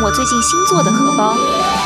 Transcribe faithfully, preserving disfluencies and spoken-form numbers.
我最近新做的荷包。